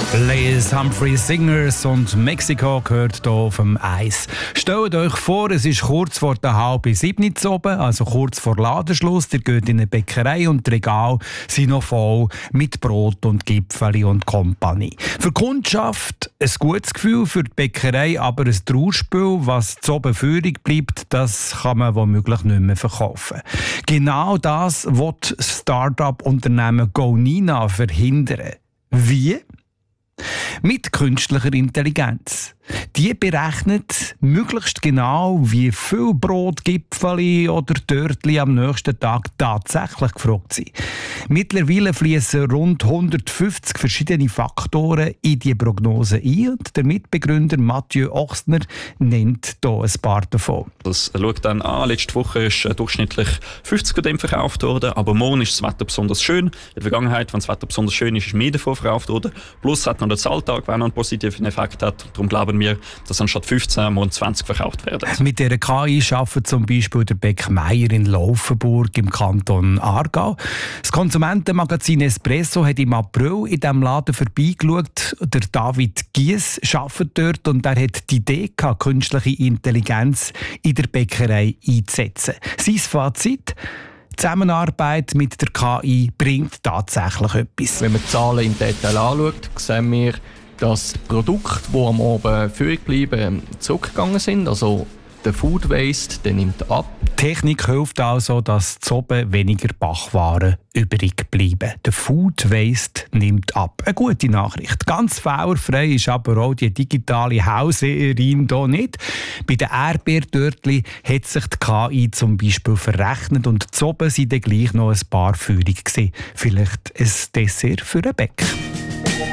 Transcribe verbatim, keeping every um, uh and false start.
Les Humphrey Singers und Mexiko gehört hier auf dem Eis. Stellt euch vor, es ist kurz vor der halben sieben oben, also kurz vor Ladenschluss. Ihr geht in eine Bäckerei und die Regale sind noch voll mit Brot und Gipfeli und Kompanie. Für die Kundschaft ein gutes Gefühl, für die Bäckerei aber ein Trauerspiel. Was zu oben übrig bleibt, das kann man womöglich nicht mehr verkaufen. Genau das will das Start-up-Unternehmen GoNina verhindern. Wie? Mit künstlicher Intelligenz. Die berechnet möglichst genau, wie viel Brot, Gipfeli oder Törtli am nächsten Tag tatsächlich gefragt sind. Mittlerweile fließen rund hundertfünfzig verschiedene Faktoren in die Prognose ein und der Mitbegründer Mathieu Ochsner nennt hier ein paar davon. Das schaut dann an, letzte Woche ist durchschnittlich fünfzig von dem verkauft worden, aber morgen ist das Wetter besonders schön. In der Vergangenheit, wenn das Wetter besonders schön ist, ist mehr davon verkauft worden. Plus hat noch der Zahltag, der noch einen positiven Effekt hat. Darum glauben wir, dass anstatt fünfzehn morgen zwanzig verkauft werden. Mit dieser K I arbeitet zum Beispiel der Beck Meier in Laufenburg im Kanton Aargau. Das Konsumentenmagazin Espresso hat im April in diesem Laden vorbeigeschaut. Der David Gies arbeitet dort und er hat die Idee gehabt, künstliche Intelligenz in der Bäckerei einzusetzen. Sein Fazit: Die Zusammenarbeit mit der K I bringt tatsächlich etwas. Wenn man die Zahlen im Detail anschaut, sehen wir, dass die Produkte, die am Abend übrig bleiben, zurückgegangen sind. Also der Food Waste, der nimmt ab. Die Technik hilft also, dass zu oben weniger Backwaren übrig bleiben. Der Food Waste nimmt ab. Eine gute Nachricht. Ganz fehlerfrei ist aber auch die digitale Hauseherin hier nicht. Bei den Erdbeertörtchen hat sich die K I zum Beispiel verrechnet und zu oben sind dann gleich noch ein paar Führungen gewesen. Vielleicht ein Dessert für einen Bäck.